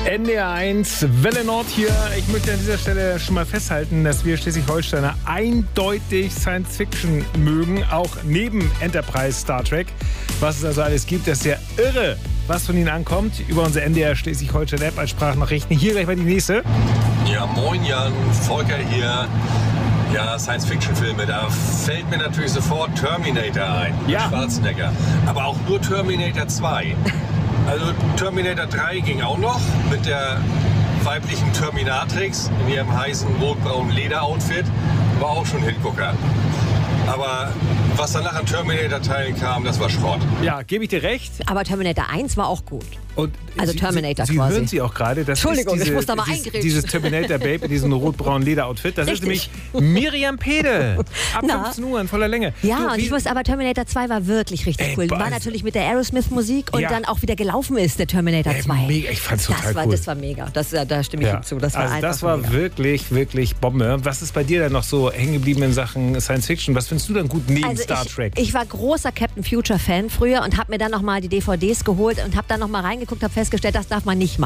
NDR1, Welle Nord hier. Ich möchte an dieser Stelle schon mal festhalten, dass wir Schleswig-Holsteiner eindeutig Science-Fiction mögen, auch neben Enterprise Star Trek. Was es also alles gibt, das ist ja irre, was von Ihnen ankommt. Über unsere NDR Schleswig-Holstein-App als Sprachnachrichten. Hier gleich mal die nächste. Ja, moin Jan, Volker hier. Ja, Science-Fiction-Filme, da fällt mir natürlich sofort Terminator ein, mit Schwarzenegger. Aber auch nur Terminator 2. Also Terminator 3 ging auch noch mit der weiblichen Terminatrix in ihrem heißen rot-braunen Lederoutfit. War auch schon Hingucker. Aber was danach an Terminator-Teilen kam, das war Schrott. Ja, gebe ich dir recht. Aber Terminator 1 war auch gut. Und also Terminator Sie quasi. hören Sie auch gerade, das Entschuldigung, ist ich muss da mal eingrätschen. dieses Terminator-Babe in diesem rot-braunen Lederoutfit. Das ist nämlich Miriam Pede. Ab 15 Uhr in voller Länge. Ja, und ich muss aber Terminator 2 war wirklich richtig cool. War natürlich mit der Aerosmith-Musik und dann auch wieder gelaufen ist, der Terminator 2. Mega, ich fand's total cool. Das war mega. Da stimme ich ihm zu. Das war also einfach das war mega. wirklich, wirklich Bombe. Was ist bei dir denn noch so hängen geblieben in Sachen Science Fiction? Was findest du denn gut neben Star Trek? Ich war großer Captain Future-Fan früher und habe mir dann nochmal die DVDs geholt und habe dann nochmal reingeguckt, habe festgestellt, das darf man nicht machen.